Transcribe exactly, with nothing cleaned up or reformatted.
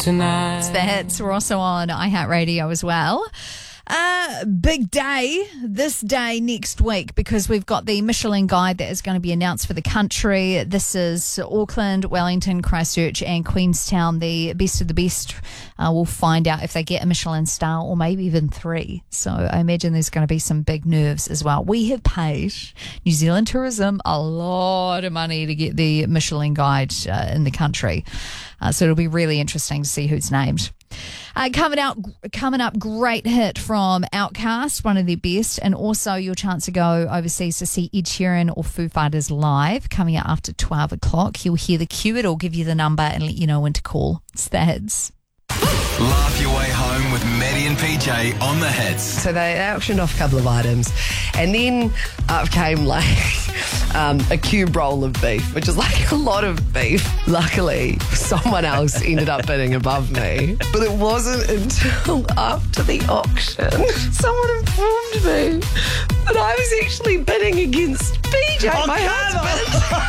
tonight. It's the hits. We're also on iHeartRadio as well. Uh, big day this day next week because we've got the Michelin Guide that is going to be announced for the country. This is Auckland, Wellington, Christchurch and Queenstown. The best of the best. Uh, we'll find out if they get a Michelin star or maybe even three. So I imagine there's going to be some big nerves as well. We have paid New Zealand Tourism a lot of money to get the Michelin Guide uh, in the country. Uh, so it'll be really interesting to see who's named. Uh, coming out, coming up, great hit from Outkast, one of their best, and also your chance to go overseas to see Ed Sheeran or Foo Fighters live. Coming out after twelve o'clock, you'll hear the cue. It'll give you the number and let you know when to call. It's the hits. Laugh your way home with Maddie and P J on the hits. So they auctioned off a couple of items, and then up came like um, a cube roll of beef, which is like a lot of beef. Luckily, someone else ended up bidding above me, but it wasn't until after the auction someone informed me that I was actually bidding against P J, Oh, my come husband.